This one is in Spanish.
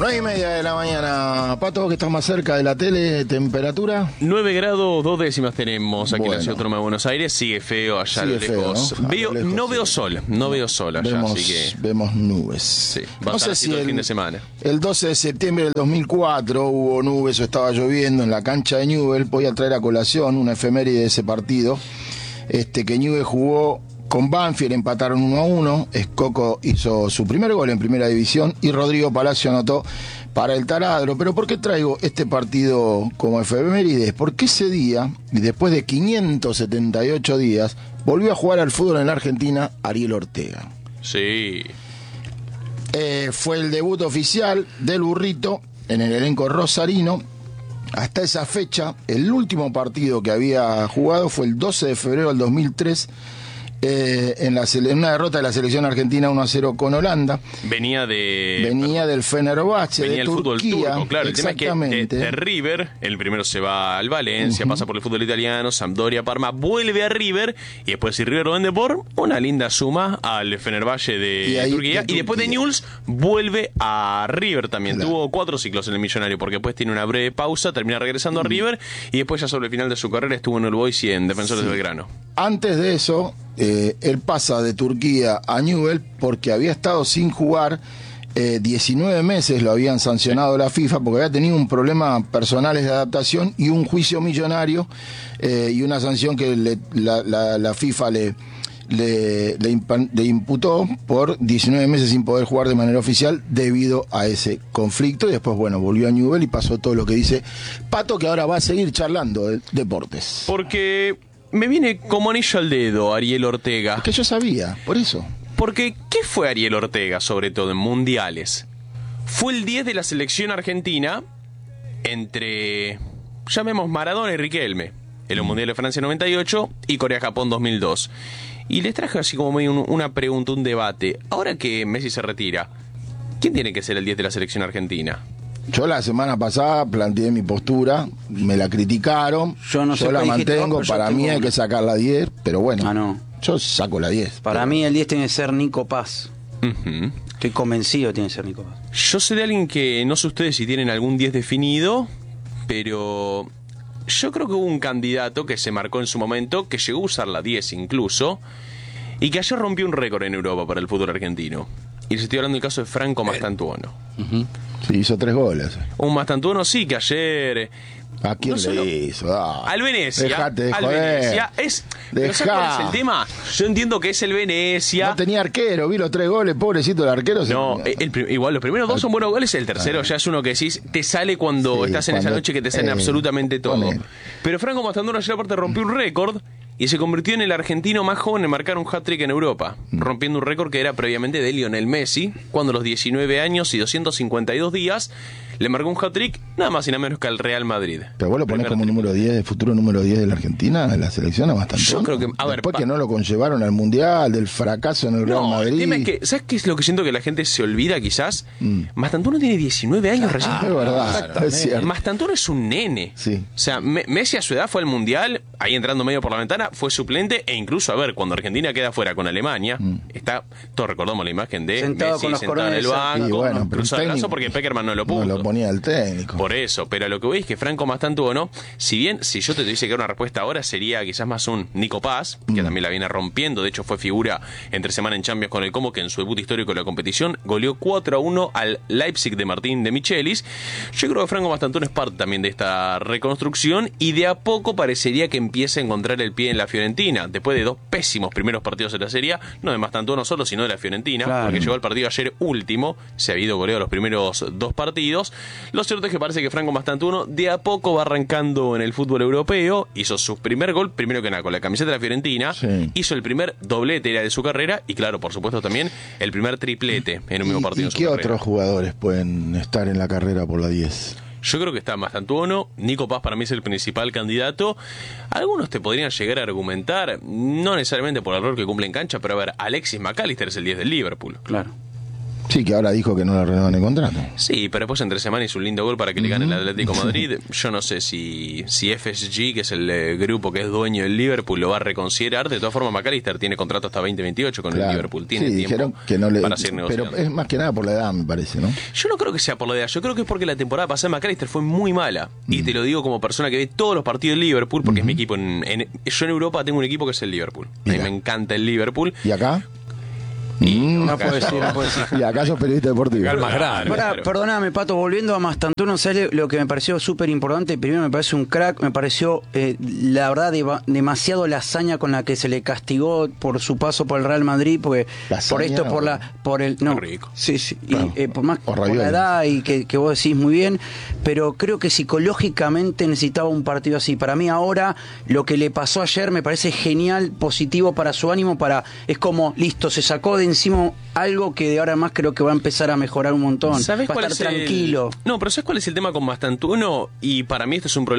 9:30 de la mañana. Pato, que estás más cerca de la tele, temperatura. 9 grados 2 décimas tenemos aquí en la Bueno. Ciudad Autónoma de Buenos Aires. Sigue feo allá a lo Sigue feo, lejos. ¿no? Veo, A lo lejos, no veo sí. sol, no veo sol allá, Vemos, así que vemos nubes. sí, va a estar así todo el fin de semana. El 12 de septiembre del 2004 hubo nubes o estaba lloviendo en la cancha de Newell. Voy a traer a colación una efeméride de ese partido. Que Newell jugó con Banfield, empataron 1-1. Escoco hizo su primer gol en primera división y Rodrigo Palacio anotó para el taladro. Pero ¿por qué traigo este partido como efeméride? Porque ese día, y después de 578 días, volvió a jugar al fútbol en la Argentina Ariel Ortega. Sí. Fue el debut oficial del Burrito en el elenco rosarino. Hasta esa fecha, el último partido que había jugado fue el 12 de febrero del 2003, en una derrota de la selección argentina 1-0 con Holanda. Venía del Fenerbahce, venía de el fútbol Turquía. turco, claro. El tema es que Exactamente. de River, el primero se va al Valencia, pasa por el fútbol italiano, Sampdoria, Parma, vuelve a River, y después si River lo vende por una linda suma al Fenerbahce de Turquía, y después de Newell's vuelve a River también. Claro. Tuvo 4 ciclos en el Millonario, porque después tiene una breve pausa, termina regresando a River, y después ya sobre el final de su carrera estuvo en el Boys y en Defensores de Belgrano. Antes de eso, él pasa de Turquía a Newell porque había estado sin jugar 19 meses, lo habían sancionado la FIFA porque había tenido un problema personales de adaptación y un juicio millonario y una sanción que la FIFA le imputó por 19 meses sin poder jugar de manera oficial debido a ese conflicto. Y después, bueno, volvió a Newell y pasó todo lo que dice Pato, que ahora va a seguir charlando de deportes. Porque me viene como anillo al dedo Ariel Ortega. Es que yo sabía, por eso. Porque, ¿qué fue Ariel Ortega, sobre todo en mundiales? Fue el 10 de la selección argentina entre, llamemos, Maradona y Riquelme, en los mundiales de Francia 98 y Corea-Japón 2002. Y les traje así como medio una pregunta, un debate. Ahora que Messi se retira, ¿quién tiene que ser el 10 de la selección argentina? Yo la semana pasada planteé mi postura, me la criticaron, Yo no sé la qué dijiste mantengo, vos, pero para yo mí tengo hay una. que sacar la 10, pero bueno, Ah, no. yo saco la 10. Para mí el 10 tiene que ser Nico Paz. Ujú. Estoy convencido que tiene que ser Nico Paz. Yo sé de alguien que, no sé ustedes si tienen algún 10 definido, pero yo creo que hubo un candidato que se marcó en su momento, que llegó a usar la 10 incluso, y que ayer rompió un récord en Europa para el fútbol argentino. Y les estoy hablando del caso de Franco Mastantuono. Sí, hizo 3 goles. Un Mastantuono sí que ayer... ¿A quién no solo- le hizo? Al Venecia. Dejate de al joder. Venecia. Pero ¿sabes cuál es el tema? Yo entiendo que es el Venecia. No tenía arquero, vi los 3 goles, pobrecito el arquero. No, igual los primeros 2 son buenos goles, el tercero ya es uno que decís, te sale cuando Sí, estás en esa cuando- noche que te sale absolutamente todo. ponele. Pero Franco Mastantuono ayer aparte rompió un récord y se convirtió en el argentino más joven en marcar un hat-trick en Europa, rompiendo un récord que era previamente de Lionel Messi, cuando a los 19 años y 252 días le marcó un hat-trick nada más y nada menos que al Real Madrid. Pero vos lo ponés Primer como triple. número 10, futuro número 10 de la Argentina, de la selección, a bastante. Yo creo que, a ver, después que no lo conllevaron al Mundial, del fracaso en el Real No, Madrid. el tema es que, ¿sabes qué es lo que siento que la gente se olvida quizás? Mastantuono tiene 19 años recién. Es verdad, es cierto. Mastantuono es un nene. Sí. O sea, Messi a su edad fue al Mundial, ahí entrando medio por la ventana, fue suplente, e incluso, a ver, cuando Argentina queda fuera con Alemania, todos recordamos la imagen de Sentado Messi con los sentado en el corones, banco, y bueno, pero cruzado el el brazo técnico porque Peckerman no lo puso. No lo ponía el técnico. Por eso, pero a lo que voy es que Franco Mastantuono, si bien, si yo te tuviese que dar una respuesta ahora, sería quizás más un Nico Paz, que también la viene rompiendo, de hecho fue figura entre semana en Champions con el Como, que en su debut histórico de la competición goleó 4-1 al Leipzig de Martín de Michelis. Yo creo que Franco Mastantuono es parte también de esta reconstrucción y de a poco parecería que empieza a encontrar el pie en la Fiorentina, después de 2 pésimos primeros partidos de la Serie A, no de Mastantuono solo, sino de la Fiorentina, Claro. porque llegó al partido ayer último, se ha habido goleado los primeros 2 partidos. Lo cierto es que parece que Franco Mastantuono de a poco va arrancando en el fútbol europeo, hizo su primer gol, primero que nada con la camiseta de la Fiorentina, Sí. hizo el primer doblete de su carrera y claro, por supuesto también el primer triplete en un mismo partido ¿Y en su qué carrera. otros jugadores pueden estar en la carrera por la 10? Yo creo que está Mastantuono, Nico Paz para mí es el principal candidato. Algunos te podrían llegar a argumentar, no necesariamente por el rol que cumple en cancha, pero a ver, Alexis McAllister es el 10 del Liverpool. Claro. Sí, que ahora dijo que no le renuevan el contrato. Sí, pero después entre semana hizo un lindo gol para que le gane el Atlético Madrid. Yo no sé si FSG, que es el grupo que es dueño del Liverpool, lo va a reconsiderar. De todas formas, McAllister tiene contrato hasta 2028 con el Liverpool. Tiene sí, tiempo dijeron que no le, para seguir negociando. Pero es más que nada por la edad, me parece, ¿no? Yo no creo que sea por la edad. Yo creo que es porque la temporada pasada de McAllister fue muy mala. Y te lo digo como persona que ve todos los partidos del Liverpool, porque es mi equipo. Yo en Europa tengo un equipo que es el Liverpool. A mí me encanta el Liverpool. ¿Y acá? No puedo decir, no puedo decir. Y acá sos periodista deportivo. Claro, más grande. claro. Perdóname, Pato, volviendo a Mastantuono, ¿sabes lo que me pareció súper importante? Primero me parece un crack, me pareció, la verdad, demasiado la hazaña con la que se le castigó por su paso por el Real Madrid, porque por esto, por el... No, rico. sí, Claro. y por más O por la edad y que vos decís muy bien, pero creo que psicológicamente necesitaba un partido así. Para mí ahora, lo que le pasó ayer me parece genial, positivo para su ánimo, es como, listo, se sacó de encima algo que de ahora en más creo que va a empezar a mejorar un montón. ¿Sabés Va a cuál estar es tranquilo. No, pero ¿sabes cuál es el tema con Mastantuono? Y para mí esto es un problema